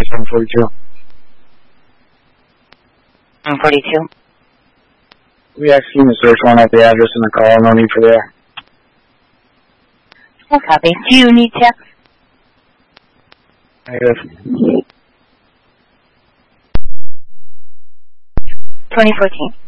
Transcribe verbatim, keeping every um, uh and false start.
seven forty-two. one forty-two. We executing the search warrant at the address in the call. No need for the air. No copy. Do you need text? Negative. twenty fourteen.